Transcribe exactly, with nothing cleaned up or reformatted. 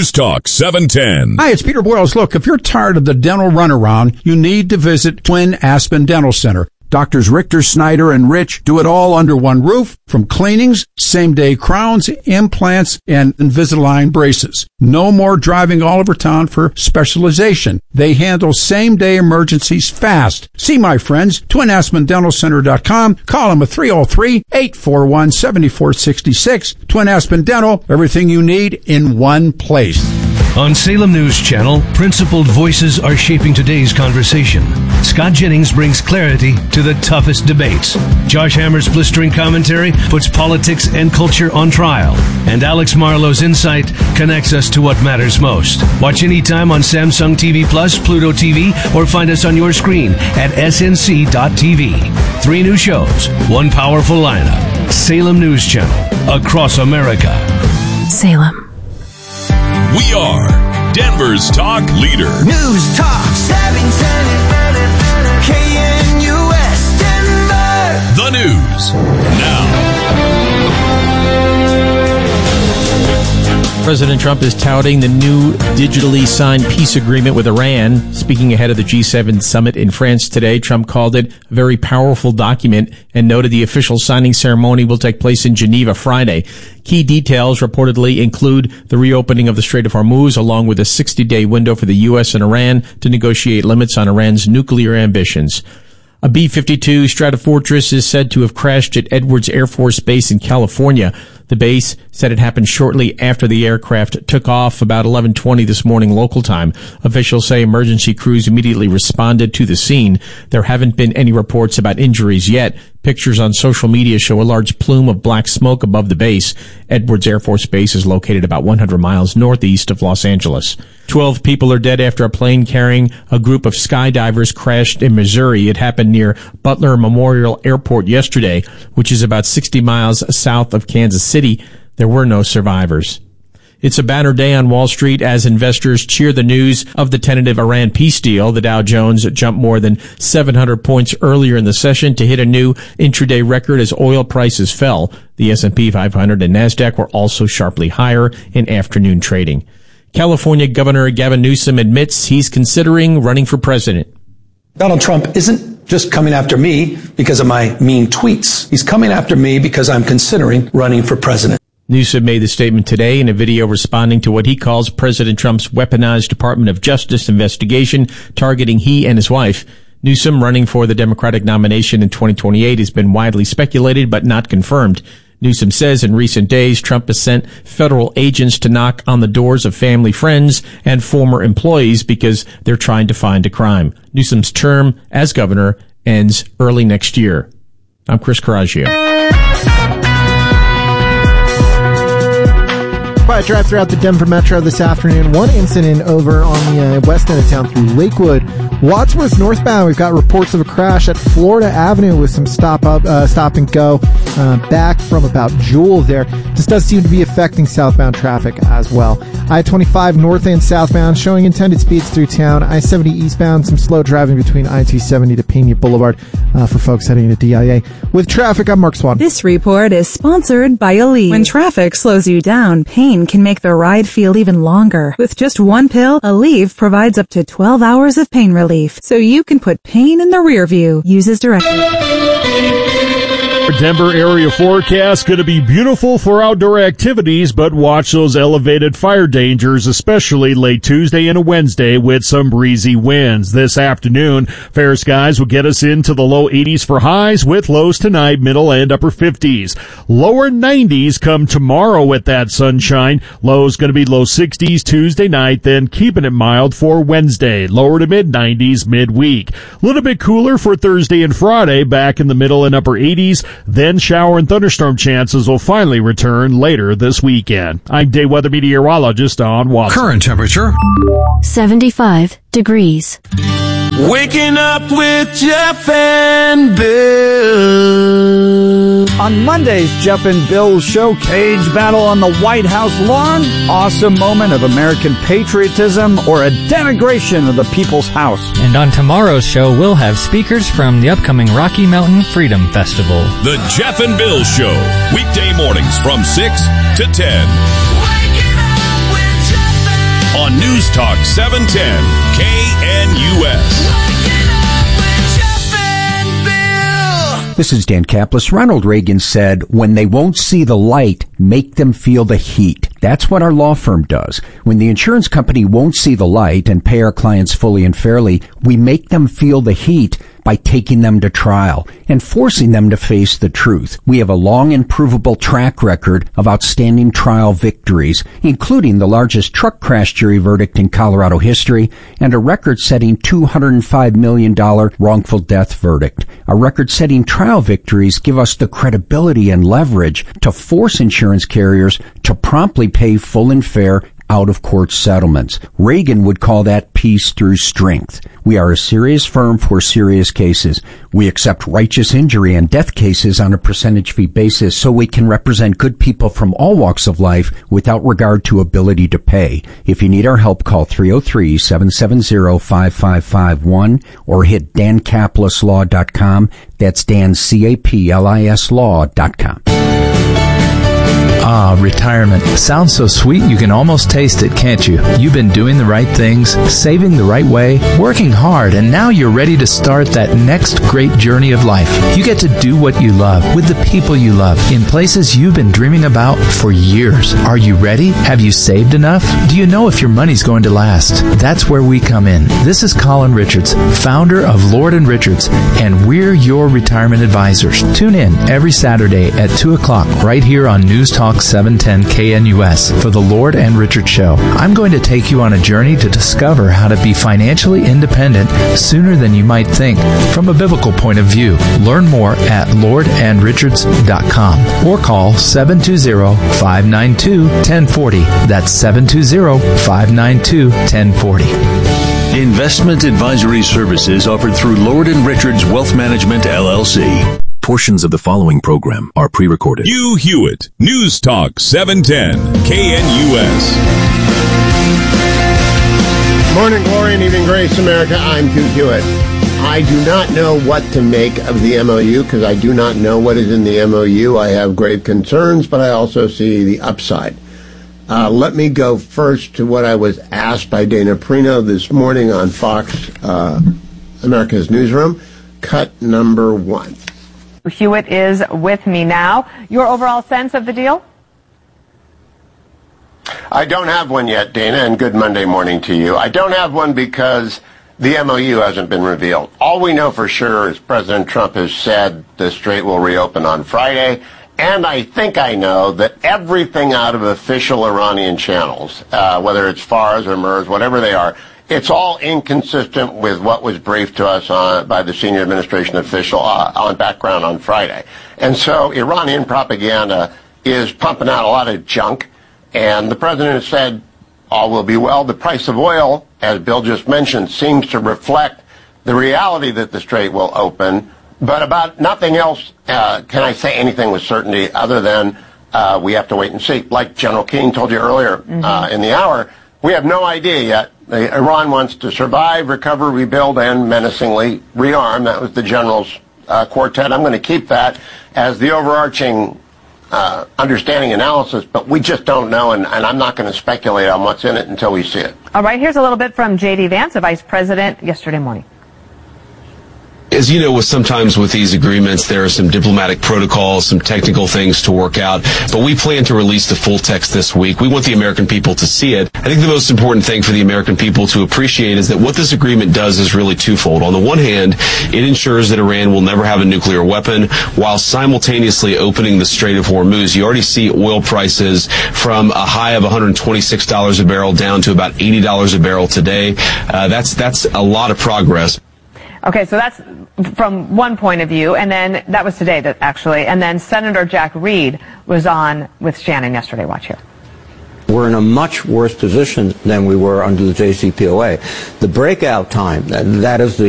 News Talk seven ten. Hi, it's Peter Boyles. Look, if you're tired of the dental runaround, you need to visit Twin Aspen Dental Center. Doctors Richter, Snyder, and Rich do it all under one roof, from cleanings, same-day crowns, implants, and Invisalign braces. No more driving all over town for specialization. They handle same-day emergencies fast. See my friends, twin aspen dental center dot com. Call them at three oh three, eight four one, seven four six six. Twin Aspen Dental, everything you need in one place. On Salem News Channel, principled voices are shaping today's conversation. Scott Jennings brings clarity to the toughest debates. Josh Hammer's blistering commentary puts politics and culture on trial. And Alex Marlowe's insight connects us to what matters most. Watch anytime on Samsung T V Plus, Pluto T V, or find us on your screen at S N C dot T V. Three new shows, one powerful lineup. Salem News Channel, across America. Salem. We are Denver's talk leader. News Talk seven ten K N U S Denver. The news now. President Trump is touting the new digitally signed peace agreement with Iran. Speaking ahead of the G seven summit in France today, Trump called it a very powerful document and noted the official signing ceremony will take place in Geneva Friday. Key details reportedly include the reopening of the Strait of Hormuz, along with a sixty-day window for the U S and Iran to negotiate limits on Iran's nuclear ambitions. A B fifty-two Stratofortress is said to have crashed at Edwards Air Force Base in California. The base said it happened shortly after the aircraft took off about eleven twenty this morning local time. Officials say emergency crews immediately responded to the scene. There haven't been any reports about injuries yet. Pictures on social media show a large plume of black smoke above the base. Edwards Air Force Base is located about one hundred miles northeast of Los Angeles. Twelve people are dead after a plane carrying a group of skydivers crashed in Missouri. It happened near Butler Memorial Airport yesterday, which is about sixty miles south of Kansas City. There were no survivors. It's a banner day on Wall Street as investors cheer the news of the tentative Iran peace deal. The Dow Jones jumped more than seven hundred points earlier in the session to hit a new intraday record as oil prices fell. The S and P five hundred and NASDAQ were also sharply higher in afternoon trading. California Governor Gavin Newsom admits he's considering running for president. Donald Trump isn't just coming after me because of my mean tweets. He's coming after me because I'm considering running for president. Newsom made the statement today in a video responding to what he calls President Trump's weaponized Department of Justice investigation targeting he and his wife. Newsom running for the Democratic nomination in twenty twenty-eight has been widely speculated but not confirmed. Newsom says in recent days Trump has sent federal agents to knock on the doors of family, friends, and former employees because they're trying to find a crime. Newsom's term as governor ends early next year. I'm Chris Coraggio. Quiet drive throughout the Denver Metro this afternoon. One incident over on the uh, west end of town through Lakewood. Wadsworth northbound, we've got reports of a crash at Florida Avenue with some stop up, uh, stop and go uh, back from about Jewel there. This does seem to be affecting southbound traffic as well. I twenty-five north and southbound showing intended speeds through town. I seventy eastbound, some slow driving between I two seventy to Pena Boulevard uh, for folks heading to D I A. With traffic, I'm Mark Swan. This report is sponsored by Aleve. When traffic slows you down, pain can make the ride feel even longer. With just one pill, Aleve provides up to twelve hours of pain relief, so you can put pain in the rear view. Use as directed. Denver area forecast going to be beautiful for outdoor activities, but watch those elevated fire dangers, especially late Tuesday and Wednesday with some breezy winds. This afternoon, fair skies will get us into the low eighties for highs with lows tonight, middle and upper fifties. Lower nineties come tomorrow with that sunshine. Lows going to be low sixties Tuesday night, then keeping it mild for Wednesday. Lower to mid nineties midweek. A little bit cooler for Thursday and Friday, back in the middle and upper eighties. Then shower and thunderstorm chances will finally return later this weekend. I'm day weather meteorologist Don Watson. Current temperature seventy-five degrees. Waking up with Jeff and Bill. On Monday's Jeff and Bill's show, cage battle on the White House lawn, awesome moment of American patriotism, or a denigration of the people's house. And on tomorrow's show, we'll have speakers from the upcoming Rocky Mountain Freedom Festival. The Jeff and Bill Show, weekday mornings from six to ten. Waking up with Jeff and on News Talk seven ten K N U S. This is Dan Kaplis. Ronald Reagan said, when they won't see the light, make them feel the heat. That's what our law firm does. When the insurance company won't see the light and pay our clients fully and fairly, we make them feel the heat by taking them to trial and forcing them to face the truth. We have a long and provable track record of outstanding trial victories, including the largest truck crash jury verdict in Colorado history and a record-setting two hundred five million dollars wrongful death verdict. Our record-setting trial victories give us the credibility and leverage to force insurance carriers to promptly pay full and fair out-of-court settlements. Reagan would call that peace through strength. We are a serious firm for serious cases. We accept righteous injury and death cases on a percentage fee basis so we can represent good people from all walks of life without regard to ability to pay. If you need our help, call three oh three, seven seven zero, five five five one or hit dan caplis law dot com. That's Dan, C A P L I S law dot com. Ah, retirement. Sounds so sweet you can almost taste it, can't you? You've been doing the right things, saving the right way, working hard, and now you're ready to start that next great journey of life. You get to do what you love, with the people you love, in places you've been dreaming about for years. Are you ready? Have you saved enough? Do you know if your money's going to last? That's where we come in. This is Colin Richards, founder of Lord and Richards, and we're your retirement advisors. Tune in every Saturday at two o'clock right here on News Talk seven ten K N U S for the Lord and Richard Show. I'm going to take you on a journey to discover how to be financially independent sooner than you might think from a biblical point of view. Learn more at lord and richards dot com or call seven two zero, five nine two, one zero four zero. That's seven two zero, five nine two, one zero four zero. Investment advisory services offered through Lord and Richards Wealth Management, L L C. Portions of the following program are pre-recorded. Hugh Hewitt, News Talk seven ten, K N U S. Morning glory and evening grace, America. I'm Hugh Hewitt. I do not know what to make of the M O U because I do not know what is in the M O U. I have grave concerns, but I also see the upside. Uh, let me go first to what I was asked by Dana Perino this morning on Fox, uh, America's Newsroom. Cut number one. Hewitt is with me now. Your overall sense of the deal? I don't have one yet, Dana, and good Monday morning to you. I don't have one because the M O U hasn't been revealed. All we know for sure is President Trump has said the Strait will reopen on Friday, and I think I know that everything out of official Iranian channels, uh, whether it's Fars or MERS, whatever they are, it's all inconsistent with what was briefed to us on, by the senior administration official uh, on background on Friday. And so Iranian propaganda is pumping out a lot of junk, and the president has said all will be well. The price of oil, as Bill just mentioned, seems to reflect the reality that the Strait will open, but about nothing else uh, can I say anything with certainty other than uh, we have to wait and see. Like General Keane told you earlier mm-hmm. uh, in the hour, we have no idea yet. Iran wants to survive, recover, rebuild, and menacingly rearm. That was the general's uh, quartet. I'm going to keep that as the overarching uh, understanding analysis, but we just don't know, and, and I'm not going to speculate on what's in it until we see it. All right, here's a little bit from J D Vance, the vice president, yesterday morning. As you know, with sometimes with these agreements, there are some diplomatic protocols, some technical things to work out, but we plan to release the full text this week. We want the American people to see it. I think the most important thing for the American people to appreciate is that what this agreement does is really twofold. On the one hand, it ensures that Iran will never have a nuclear weapon while simultaneously opening the Strait of Hormuz. You already see oil prices from a high of one hundred twenty-six dollars a barrel down to about eighty dollars a barrel today. Uh, that's, that's a lot of progress. Okay, so that's from one point of view, and then that was today, that actually, and then Senator Jack Reed was on with Shannon yesterday. Watch here. We're in a much worse position than we were under the J C P O A. The breakout time, that is the